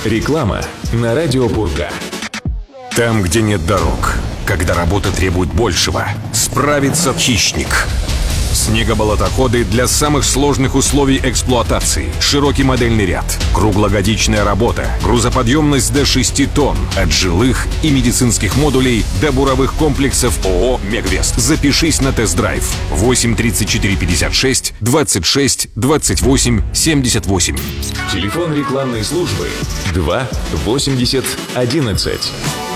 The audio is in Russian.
Реклама на радио Пурга. Там, где нет дорог, когда работа требует большего, справится «Хищник». Снегоболотоходы для самых сложных условий эксплуатации. Широкий модельный ряд. Круглогодичная работа. Грузоподъемность до 6 тонн. От жилых и медицинских модулей до буровых комплексов ООО «Мегвест». Запишись на тест-драйв. 8 34 56 26 28 78. Телефон рекламной службы 2 80 11.